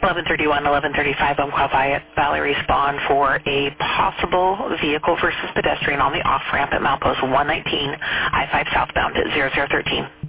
1131, 1135, Umpqua Valley respond for a possible vehicle versus pedestrian on the off-ramp at Milepost 119, I-5 southbound at 0013.